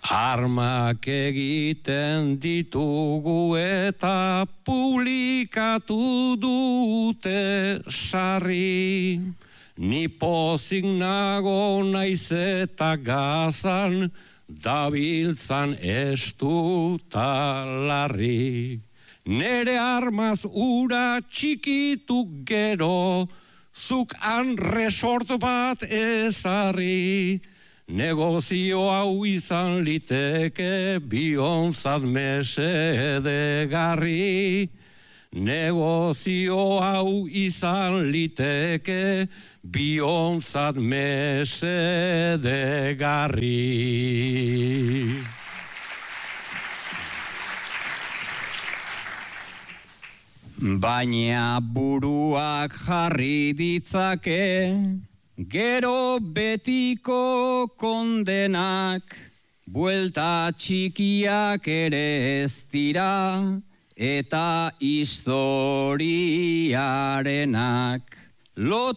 Armak egiten ditugu eta publikatu dute sarri. Ni pozik nago naiz eta Gazan dabiltzan estuta larri. Nere armaz ura txikitu gero, zuk han resort bat ezarri. Negozio hau izan liteke bionzat mesedegarri. Negozio hau izan liteke bionzat mesedegarri. Baina buruak jarri ditzake, gero betiko kondenak, buelta txikiak ere ez dira, eta historiarenak. Lot